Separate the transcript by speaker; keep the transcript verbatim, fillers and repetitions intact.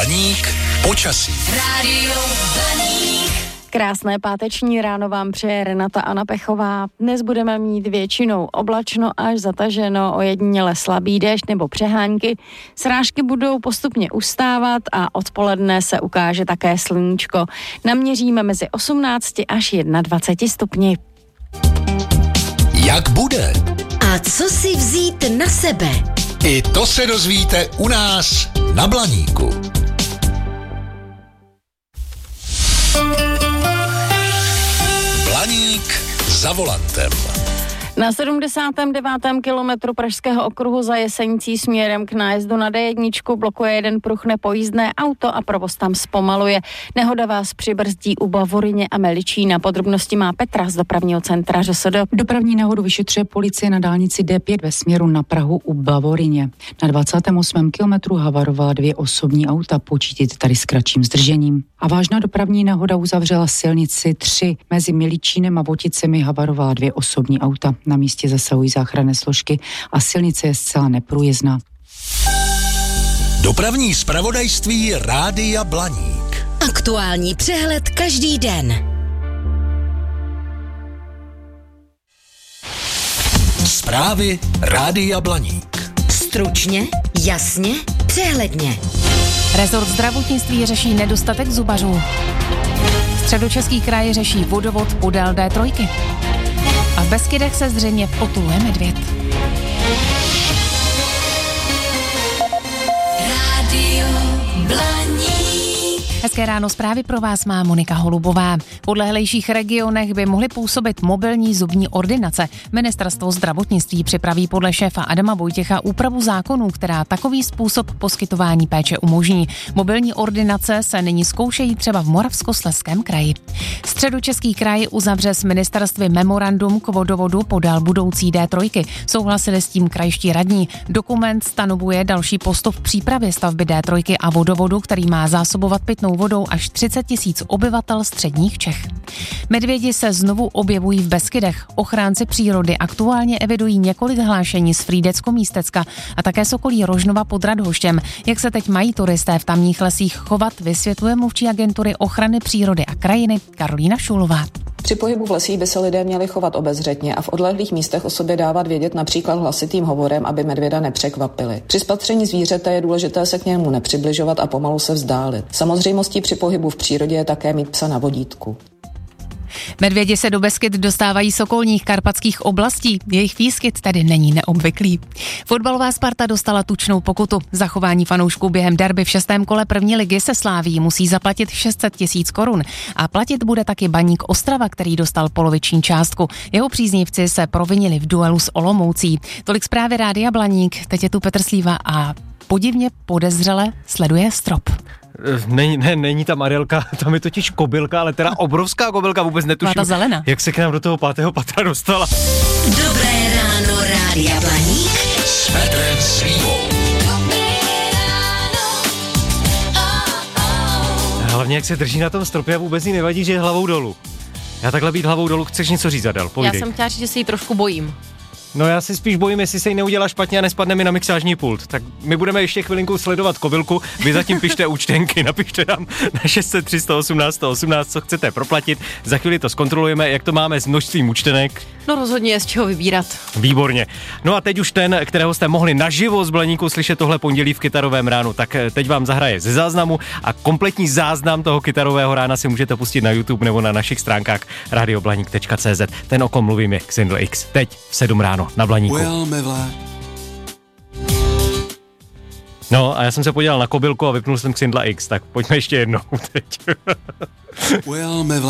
Speaker 1: Blaník počasí.
Speaker 2: Rádio Blaník.
Speaker 3: Krásné páteční ráno vám přeje Renata Anna Pechová. Dnes budeme mít většinou oblačno až zataženo, ojediněle slabý déšť nebo přehánky. Srážky budou postupně ustávat a odpoledne se ukáže také sluníčko. Naměříme mezi osmnáct až dvacet jedna stupni.
Speaker 1: Jak bude?
Speaker 2: A co si vzít na sebe?
Speaker 1: I to se dozvíte u nás na Blaníku. Blaník za volantem.
Speaker 3: Na sedmdesátém devátém kilometru Pražského okruhu za Jesenicí směrem k nájezdu na dé jedna blokuje jeden pruh nepojízdné auto a provoz tam zpomaluje. Nehoda vás přibrzdí u Bavoryně a Meličína. Podrobnosti má Petra z dopravního centra ŘSD.
Speaker 4: Dopravní nehodu vyšetřuje policie na dálnici dé pět ve směru na Prahu u Bavoryně. Na dvacátém osmém kilometru havarovala dvě osobní auta, počítajte tady s kratším zdržením. A vážná dopravní nehoda uzavřela silnici tři. Mezi Miličínem a Voticemi havarovala dvě osobní auta. Na místě zasahují záchranné složky a silnice je zcela neprůjezdná.
Speaker 1: Dopravní zpravodajství Rádia Blaník.
Speaker 2: Aktuální přehled každý den.
Speaker 1: Zprávy Rádia Blaník.
Speaker 2: Stručně, jasně, přehledně.
Speaker 5: Rezort zdravotnictví řeší nedostatek zubařů. Středočeský kraj řeší vodovod podél dé tři. A v Beskydech se zřejmě potuluje medvěd.
Speaker 2: Rádio Blaník.
Speaker 5: Hezké ráno, zprávy pro vás má Monika Holubová. V odlehlejších regionech by mohly působit mobilní zubní ordinace. Ministerstvo zdravotnictví připraví podle šéfa Adama Vojtěcha úpravu zákonů, která takový způsob poskytování péče umožní. Mobilní ordinace se nyní zkoušejí třeba v Moravskoslezském kraji. Středočeský kraj uzavře s ministerstvy memorandum k vodovodu podél budoucí dé tři. Souhlasili s tím krajští radní. Dokument stanovuje další postup v přípravě stavby dé tři a vodovodu, který má zásobovat pitnou vodou až třicet tisíc obyvatel středních Čech. Medvědi se znovu objevují v Beskydech. Ochránci přírody aktuálně evidují několik hlášení z Frýdecko-Místecka a také z okolí Rožnova pod Radhoštěm. Jak se teď mají turisté v tamních lesích chovat, vysvětluje mluvčí agentury ochrany přírody a krajiny Karolína Šulová.
Speaker 6: Při pohybu v lesích by se lidé měli chovat obezřetně a v odlehlých místech o sobě dávat vědět například hlasitým hovorem, aby medvěda nepřekvapili. Při spatření zvířete je důležité se k němu nepřibližovat a pomalu se vzdálit. Samozřejmostí při pohybu v přírodě je také mít psa na vodítku.
Speaker 5: Medvědi se do Beskyd dostávají z okolních karpatských oblastí. Jejich výskyt tedy není neobvyklý. Fotbalová Sparta dostala tučnou pokutu. Za chování fanoušků během derby v šestém kole první ligy se Sláví musí zaplatit šest set tisíc korun. A platit bude taky Baník Ostrava, který dostal poloviční částku. Jeho příznivci se provinili v duelu s Olomoucí. Tolik zprávy Rádia Blaník. Teď je tu Petr Slíva a podivně podezřele sleduje strop.
Speaker 7: Není, ne, není tam Arielka, tam je totiž kobylka, ale teda obrovská kobylka, vůbec netuším,
Speaker 5: ta zelená.
Speaker 7: Jak se k nám do toho pátého patra dostala.
Speaker 2: Dobré ráno, Rádia Blaník.
Speaker 1: S Petrem Slívou.
Speaker 7: Hlavně jak se drží na tom stropě a vůbec jí nevadí, že je hlavou dolů. Já takhle být hlavou dolů, chceš něco říct, Adel, povídej.
Speaker 8: Já jsem chtěla říct, že se jí trošku bojím.
Speaker 7: No já si spíš bojím, jestli se jí neudělá špatně a nespadne mi na mixážní pult. Tak my budeme ještě chvilinku sledovat kobylku, vy zatím pište účtenky, napište nám na šest set tři sto osmnáct sto osmnáct, co chcete proplatit. Za chvíli to zkontrolujeme, jak to máme s množstvím účtenek.
Speaker 8: No rozhodně je z čeho vybírat.
Speaker 7: Výborně. No a teď už ten, kterého jste mohli naživo z Blaníku slyšet tohle pondělí v Kytarovém ránu, tak teď vám zahraje ze záznamu a kompletní záznam toho Kytarového rána si můžete pustit na YouTube nebo na našich stránkách radioblaník tečka cé zet. Ten, o kom mluvím, je Xindl X. Teď v sedm ráno na Blaníku. No a já jsem se podíval na kobylku a vypnul jsem Xindla X, tak pojďme ještě jednou teď.